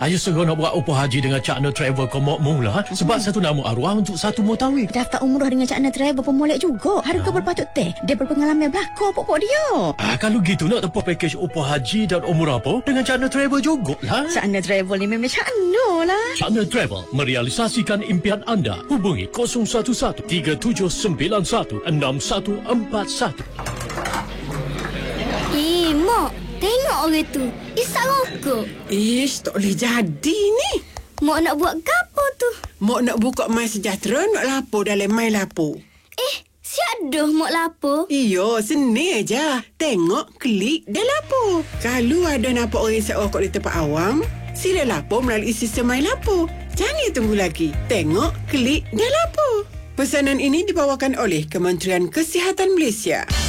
Ayo segera nak buat upah haji dengan Cakna Travel kau mula. Sebab satu nama arwah untuk satu mutawif. Daftar umrah dengan Cakna Travel pun molek juga. Harga berpatut teh. Dia berpengalaman belakang pokok dia. Kalau gitu nak tempuh pakej upah haji dan umrah apa dengan Cakna Travel jugalah. Cakna Travel ni memang Cakna lah. Cakna Travel merealisasikan impian anda. Hubungi 011 3791 6141. Mak, tengok orang tu. Isap rokok. Ish, tak boleh jadi ni. Mak nak buat gapo tu? Mak nak buka My Sejahtera, nak lapor dalam My Lapor. Siap dah mak lapor. Iyo, seni aja. Tengok, klik dan lapor. Kalau ada nampak orang isap rokok di tempat awam, sila lapor melalui sistem My Lapor. Jangan tunggu lagi. Tengok, klik dan lapor. Pesanan ini dibawakan oleh Kementerian Kesihatan Malaysia.